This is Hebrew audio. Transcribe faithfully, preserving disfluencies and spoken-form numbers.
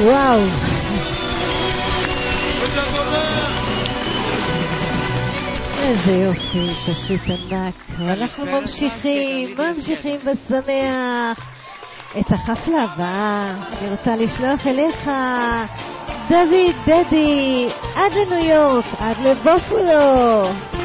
וואו. איזה יופי, פשוט ענק. ואנחנו ממשיכים, ממשיכים בשמח. את החפלה הבאה אני רוצה לשלוח אליך, דוד דדי, עד לניו יורק, עד לבופולו.